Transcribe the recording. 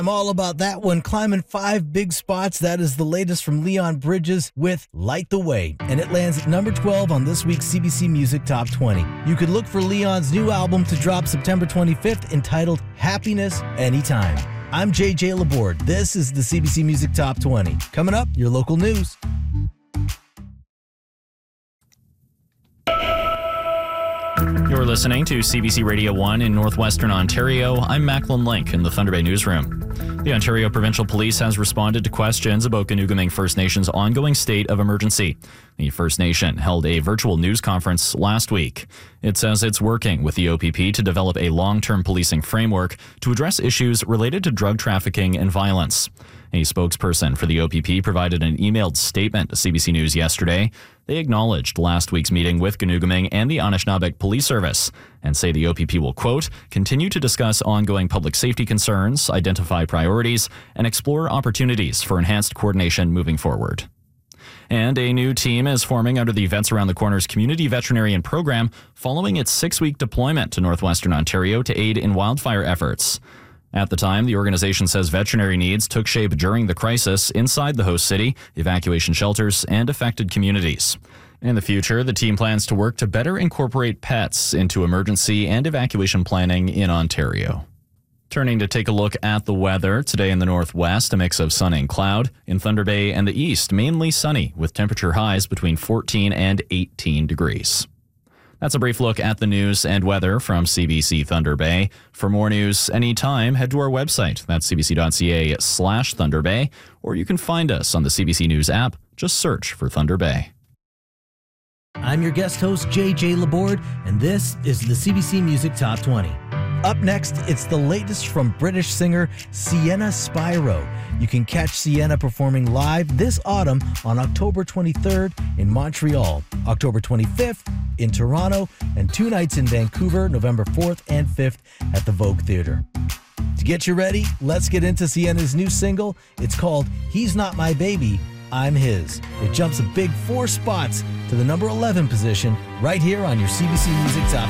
I'm all about that one. Climbing 5 big spots. That is the latest from Leon Bridges with Light the Way. And it lands at number 12 on this week's CBC Music Top 20. You could look for Leon's new album to drop September 25th entitled Happiness Anytime. I'm JJ Laborde. This is the CBC Music Top 20. Coming up, your local news. You're listening to CBC Radio 1 in Northwestern Ontario. I'm Macklin Link in the Thunder Bay newsroom. The Ontario Provincial Police has responded to questions about Ganuguming First Nation's ongoing state of emergency. The First Nation held a virtual news conference last week. It says it's working with the OPP to develop a long-term policing framework to address issues related to drug trafficking and violence. A spokesperson for the OPP provided an emailed statement to CBC News yesterday. They acknowledged last week's meeting with Ganuguming and the Anishinaabe Police Service and say the OPP will, quote, continue to discuss ongoing public safety concerns, identify priorities, and explore opportunities for enhanced coordination moving forward. And a new team is forming under the Vets Around the Corners Community Veterinarian Program following its 6-week deployment to Northwestern Ontario to aid in wildfire efforts. At the time, the organization says veterinary needs took shape during the crisis inside the host city, evacuation shelters, and affected communities. In the future, the team plans to work to better incorporate pets into emergency and evacuation planning in Ontario. Turning to take a look at the weather. Today in the northwest, a mix of sun and cloud. In Thunder Bay and the east, mainly sunny, with temperature highs between 14 and 18 degrees. That's a brief look at the news and weather from CBC Thunder Bay. For more news anytime, head to our website. That's cbc.ca/Thunder Bay, or you can find us on the CBC News app. Just search for Thunder Bay. I'm your guest host, JJ Laborde, and this is the CBC Music Top 20. Up next, it's the latest from British singer Sienna Spiro. You can catch Sienna performing live this autumn on October 23rd in Montreal, October 25th in Toronto, and 2 nights in Vancouver, November 4th and 5th at the Vogue Theatre. To get you ready, let's get into Sienna's new single. It's called He's Not My Baby, I'm His. It jumps a big 4 spots to the number 11 position right here on your CBC Music Top